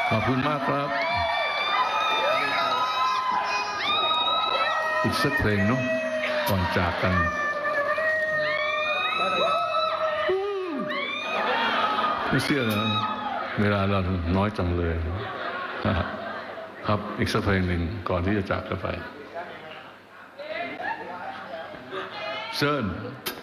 ขอบคุณมากครับอีกสักเพลงเนาะก่อนจากกันไม่เชื่อนะเวลาเราน้อยจังเลยครับอีกสักเพลงหนึ่งก่อนที่จะจากกันไปเชิญ